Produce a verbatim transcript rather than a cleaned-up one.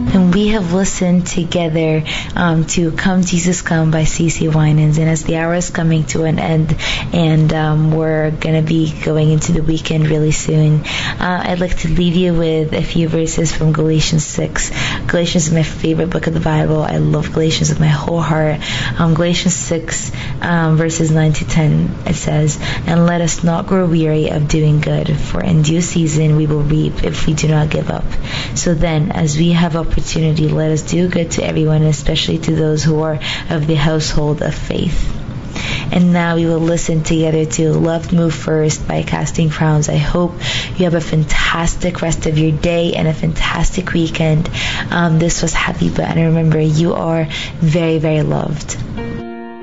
And we have listened together um, to Come Jesus Come by CeCe Winans. And as the hour is coming to an end, and um, we're going to be going into the weekend really soon, uh, I'd like to leave you with a few verses from Galatians six. Galatians is my favorite book of the Bible. I love Galatians with my whole heart. Um, Galatians six, um, verses nine to ten, it says, "And let us not grow weary of doing good, for in due season we will reap if we do not give up. So then, as we have opportunity, let us do good to everyone, especially to those who are of the household of faith." And now we will listen together to Love Move First by Casting Crowns. I hope you have a fantastic rest of your day and a fantastic weekend. Um, this was Habiba, and remember, you are very, very loved.